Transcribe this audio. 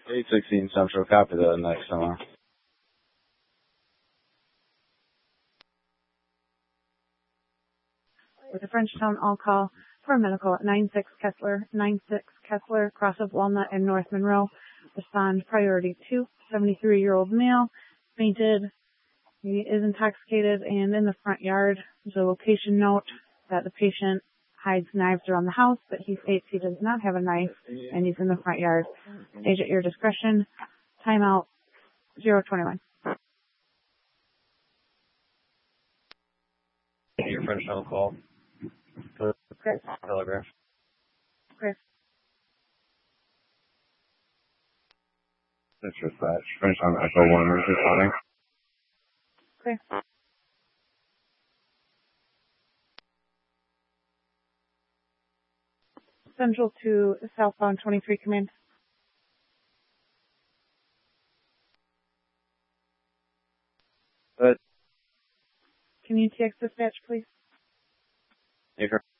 816 Central, copy the next summer. With the Frenchtown all-call for a medical at 96 Kessler, cross of Walnut and North Monroe. Respond priority 2, 73-year-old male, fainted. He is intoxicated and in the front yard. There's a location note that the patient hides knives around the house, but he states he does not have a knife and he's in the front yard. Age at your discretion. Timeout 021. Your Frenchtown call. Chris. Telegraph. Chris. That's dispatch. Frenchtown Echo 1, responding. Clear. Central to southbound 23 command. Good. Can you TX dispatch, please? Here.